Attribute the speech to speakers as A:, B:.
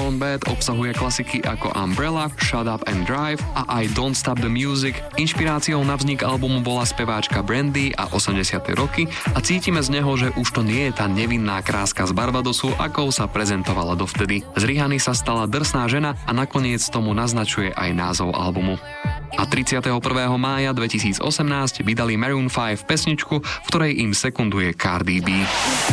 A: Down Bad obsahuje klasiky ako Umbrella, Shut Up and Drive a aj Don't Stop the Music. Inšpiráciou na vznik albumu bola speváčka Brandy a 80. roky a cítime z neho, že už to nie je tá nevinná kráska z Barbadosu, akou sa prezentovala dovtedy. Z Rihanny sa stala drsná žena a nakoniec tomu naznačuje aj názov albumu. A 31. mája 2018 vydali Maroon 5 pesničku, v ktorej im sekunduje Cardi B.